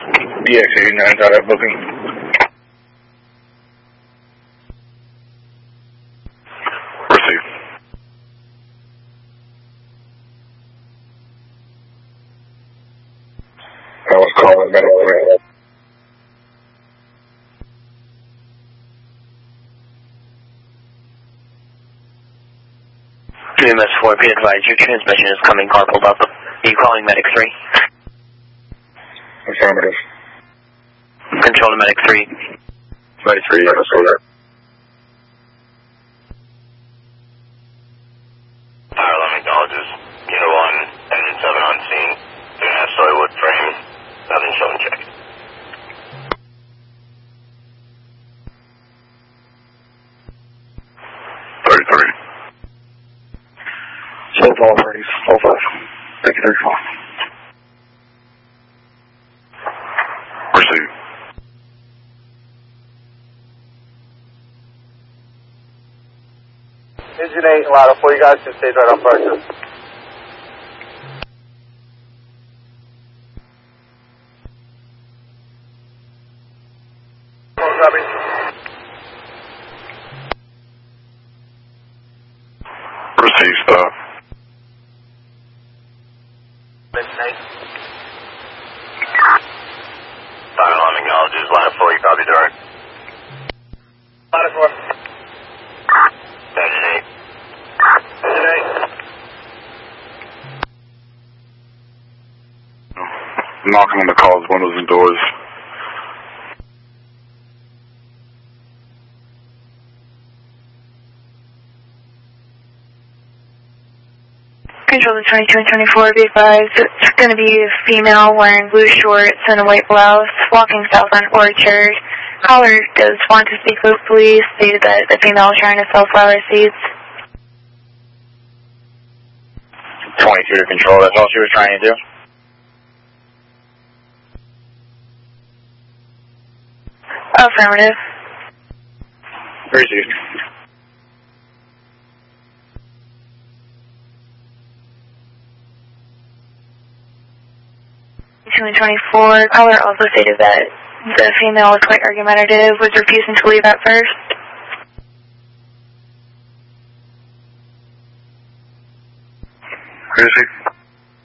DX89 got that booking. Receive. I was calling medical. EMS4, be advised, your transmission is coming garbled up. Are you calling Medic 3? Affirmative. Control to Medic 3. Medic 3, let's go there. Fire alarm acknowledges. Unit 1, engine 7 on scene. 2.5-story wood frame. Nothing shown check. Sold all parties. All 5. Thank you, 34. Receive. Engine 8, Lotto 4, you guys can stay right on purchase. Receive, stop. Fire alarm acknowledges. Ladder 4, you copy direct. Ladder 4. Engine 8. Engine 8. Knocking on the calls, windows and doors. Control to 22 and 24, be advised, it's going to be a female wearing blue shorts and a white blouse, walking south on Orchard. Caller does want to speak with police, stated that the female is trying to sell flower seeds. 22 to control, that's all she was trying to do? Affirmative. Received. 2 and 24, caller also stated that the female was quite argumentative, was refusing to leave at first. Receive.